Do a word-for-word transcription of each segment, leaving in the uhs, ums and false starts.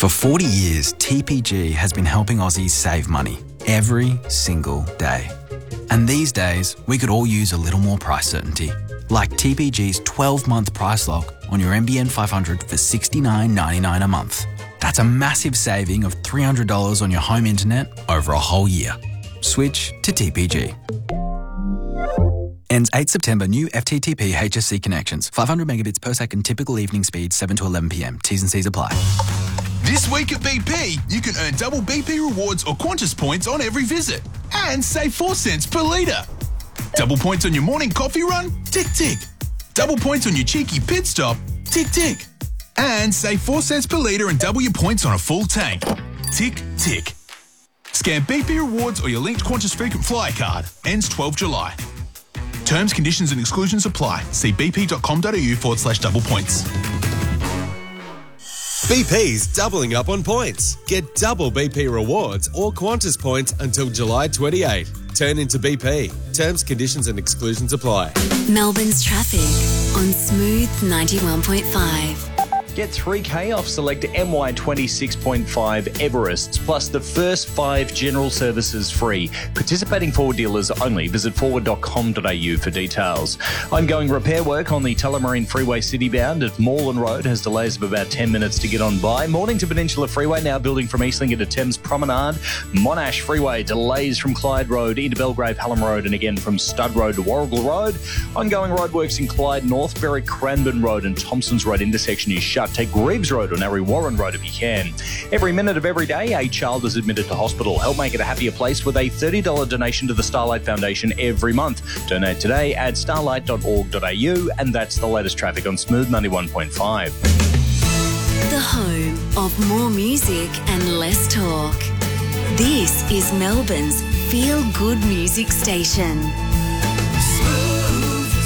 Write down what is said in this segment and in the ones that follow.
For forty years, T P G has been helping Aussies save money every single day. And these days, we could all use a little more price certainty, like T P G's twelve-month price lock on your N B N five hundred for sixty-nine ninety-nine a month. That's a massive saving of three hundred dollars on your home internet over a whole year. Switch to T P G. Ends eighth September. New F T T P H S C connections. five hundred megabits per second typical evening speed, seven to eleven p m. T's and C's apply. This week at B P, you can earn double B P rewards or Qantas points on every visit and save four cents per litre. Double points on your morning coffee run? Tick, tick. Double points on your cheeky pit stop? Tick, tick. And save four cents per litre and double your points on a full tank. Tick, tick. Scan B P rewards or your linked Qantas frequent flyer card. Ends twelfth July. Terms, conditions and exclusions apply. See bp.com.au forward slash double points. B P's doubling up on points. Get double B P rewards or Qantas points until July twenty-eighth. Turn into B P. Terms, conditions and exclusions apply. Melbourne's traffic on Smooth ninety-one point five. Get three K off select M Y twenty-six point five Everests, plus the first five general services free. Participating Ford dealers only. Visit forward dot com dot a u for details. Ongoing repair work on the Tullamarine Freeway citybound at Moreland Road has delays of about ten minutes to get on by. Mornington Peninsula Freeway now building from Eastling into Thames Promenade. Monash Freeway delays from Clyde Road into Belgrave Hallam Road and again from Stud Road to Warrigal Road. Ongoing roadworks in Clyde, Northbury, Cranbourne Road and Thompson's Road intersection is shut. Take Greaves Road or Narry Warren Road if you can. Every minute of every day, a child is admitted to hospital. Help make it a happier place with a thirty dollars donation to the Starlight Foundation every month. Donate today at starlight dot org dot a u, and that's the latest traffic on Smooth ninety-one point five. The home of more music and less talk. This is Melbourne's feel-good music station. Smooth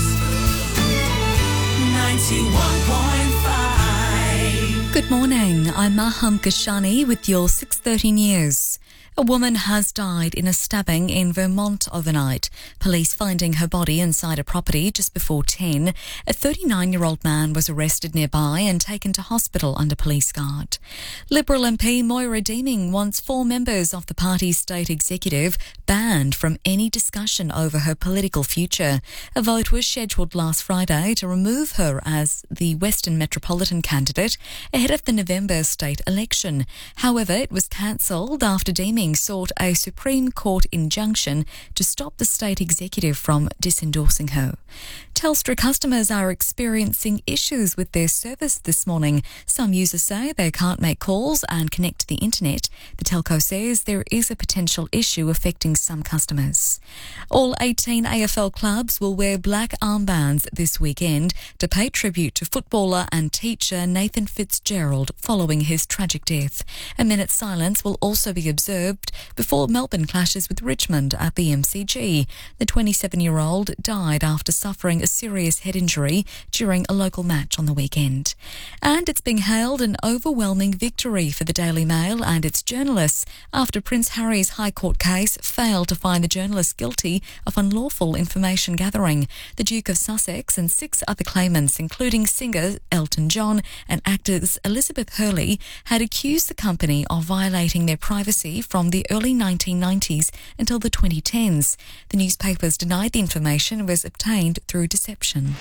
ninety-one point five. Good morning, I'm Maham Kashani with your six thirty news. A woman has died in a stabbing in Vermont overnight. Police finding her body inside a property just before ten. A thirty-nine-year-old man was arrested nearby and taken to hospital under police guard. Liberal M P Moira Deeming wants four members of the party's state executive banned from any discussion over her political future. A vote was scheduled last Friday to remove her as the Western Metropolitan candidate ahead of the November state election. However, it was cancelled after Deeming sought a Supreme Court injunction to stop the state executive from disendorsing her. Telstra customers are experiencing issues with their service this morning. Some users say they can't make calls and connect to the internet. The telco says there is a potential issue affecting some customers. All eighteen A F L clubs will wear black armbands this weekend to pay tribute to footballer and teacher Nathan Fitzgerald following his tragic death. A minute's silence will also be observed before Melbourne clashes with Richmond at the M C G. The twenty-seven-year-old died after suffering a serious head injury during a local match on the weekend. And it's being hailed an overwhelming victory for the Daily Mail and its journalists after Prince Harry's High Court case failed to find the journalists guilty of unlawful information gathering. The Duke of Sussex and six other claimants, including singer Elton John and actors Elizabeth Hurley, had accused the company of violating their privacy from the early nineteen nineties until the twenty tens. The newspapers denied the information was obtained through deception.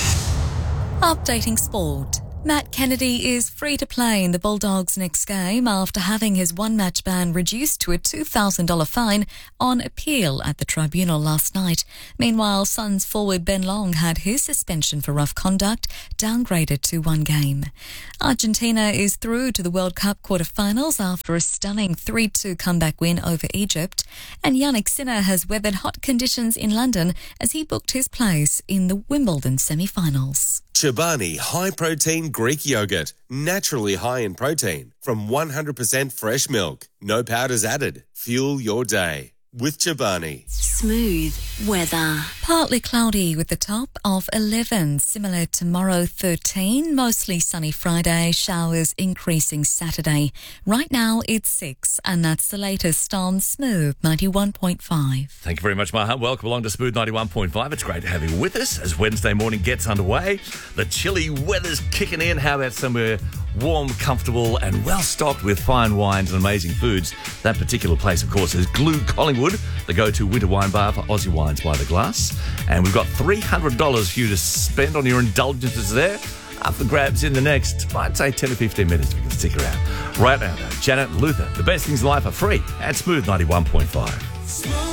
Updating sport. Matt Kennedy is free to play in the Bulldogs' next game after having his one-match ban reduced to a two thousand dollars fine on appeal at the tribunal last night. Meanwhile, Suns forward Ben Long had his suspension for rough conduct downgraded to one game. Argentina is through to the World Cup quarter-finals after a stunning three two comeback win over Egypt. And Yannick Sinner has weathered hot conditions in London as he booked his place in the Wimbledon semi-finals. Chobani high-protein Greek yogurt, naturally high in protein, from one hundred percent fresh milk. No powders added. Fuel your day with Chobani. Smooth weather. Partly cloudy with a top of eleven, similar tomorrow thirteen, mostly sunny Friday, showers increasing Saturday. Right now it's six, and that's the latest on Smooth ninety-one point five. Thank you very much, Maha. Welcome along to Smooth ninety-one point five. It's great to have you with us as Wednesday morning gets underway. The chilly weather's kicking in. How about somewhere warm, comfortable and well-stocked with fine wines and amazing foods. That particular place, of course, is Glue Collingwood, the go-to winter wine bar for Aussie wines by the glass. And we've got three hundred dollars for you to spend on your indulgences there. Up for grabs in the next, I'd say, ten to fifteen minutes if you can stick around. Right now, though, Janet and Luther, the best things in life are free at Smooth ninety-one point five.